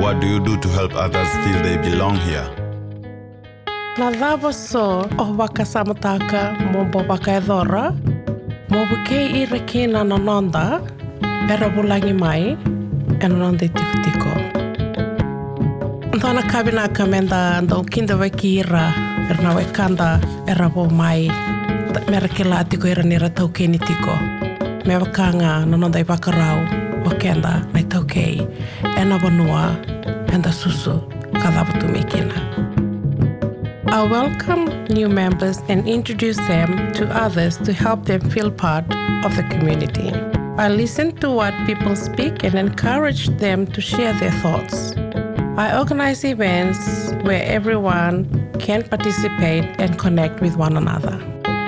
what do you do to help others feel they belong here? Na dhabo so o waka samataka mo bo waka e dhora, mo buke I rekina nanonda, era bulangi mai, e nanonda tiko tiko. Ndona kabina kamenda ndo kinda waki ira, erna wekanda era bo mai, mera ke la tiko ira nira tauke ni tiko. Me wakanga nanonda I wakarau, wakenda na tauke, ena wanua, enda susu, kadhabu tumikina. I welcome new members and introduce them to others to help them feel part of the community. I listen to what people speak and encourage them to share their thoughts. I organize events where everyone can participate and connect with one another.